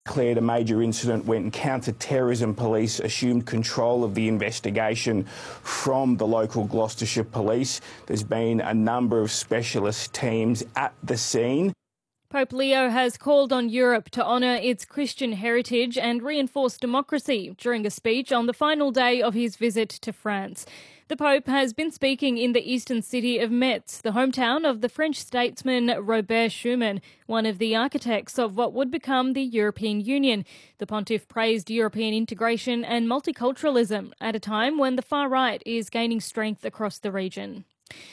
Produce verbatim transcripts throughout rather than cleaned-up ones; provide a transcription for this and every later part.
declared a major incident when counter-terrorism police assumed control of the investigation from the local Gloucestershire police. There's been a number of specialist teams at the scene. Pope Leo has called on Europe to honour its Christian heritage and reinforce democracy during a speech on the final day of his visit to France. The Pope has been speaking in the eastern city of Metz, the hometown of the French statesman Robert Schuman, one of the architects of what would become the European Union. The pontiff praised European integration and multiculturalism at a time when the far right is gaining strength across the region.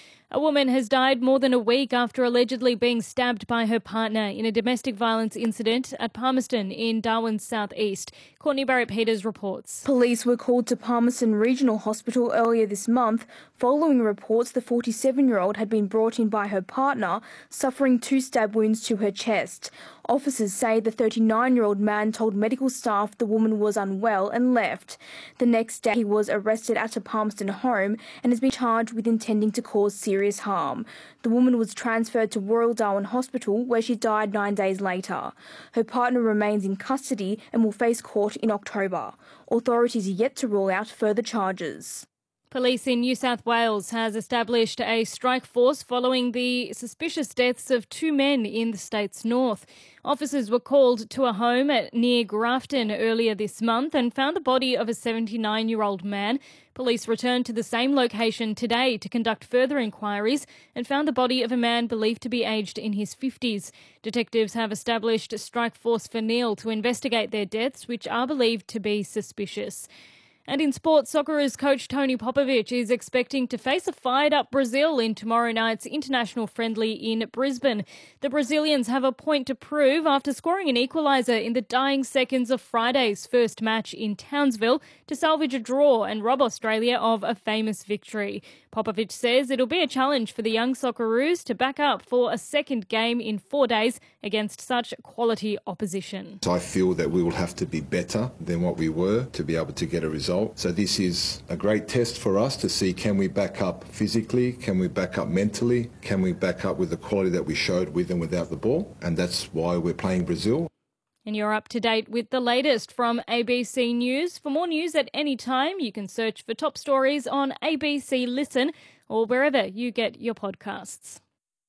A woman has died more than a week after allegedly being stabbed by her partner in a domestic violence incident at Palmerston in Darwin's southeast. Courtney Barrett-Peters reports. Police were called to Palmerston Regional Hospital earlier this month following reports the forty-seven-year-old had been brought in by her partner, suffering two stab wounds to her chest. Officers say the thirty-nine-year-old man told medical staff the woman was unwell and left. The next day he was arrested at a Palmerston home and has been charged with intending to cause serious harm. The woman was transferred to Royal Darwin Hospital where she died nine days later. Her partner remains in custody and will face court in October. Authorities are yet to rule out further charges. Police in New South Wales has established a strike force following the suspicious deaths of two men in the state's north. Officers were called to a home at near Grafton earlier this month and found the body of a seventy-nine-year-old man. Police returned to the same location today to conduct further inquiries and found the body of a man believed to be aged in his fifties. Detectives have established a strike force for Neil to investigate their deaths, which are believed to be suspicious. And in sports, Socceroos coach Tony Popovic is expecting to face a fired-up Brazil in tomorrow night's international friendly in Brisbane. The Brazilians have a point to prove after scoring an equaliser in the dying seconds of Friday's first match in Townsville to salvage a draw and rob Australia of a famous victory. Popovic says it'll be a challenge for the young Socceroos to back up for a second game in four days against such quality opposition. I feel that we will have to be better than what we were to be able to get a result. So this is a great test for us to see, can we back up physically, can we back up mentally, can we back up with the quality that we showed with and without the ball, and that's why we're playing Brazil. And you're up to date with the latest from A B C News. For more news at any time, you can search for top stories on A B C Listen or wherever you get your podcasts.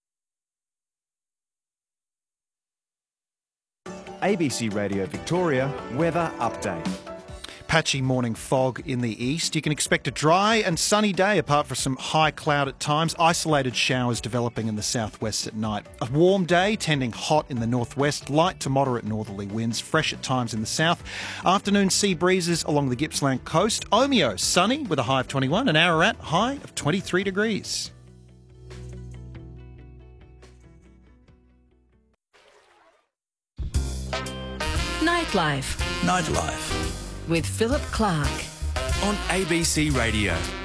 A B C Radio Victoria weather update. Patchy morning fog in the east. You can expect a dry and sunny day apart from some high cloud at times. Isolated showers developing in the southwest at night. A warm day, tending hot in the northwest. Light to moderate northerly winds, fresh at times in the south. Afternoon sea breezes along the Gippsland coast. Omeo, sunny with a high of twenty-one. And Ararat, high of twenty-three degrees. Nightlife. Nightlife. With Philip Clark. On A B C Radio.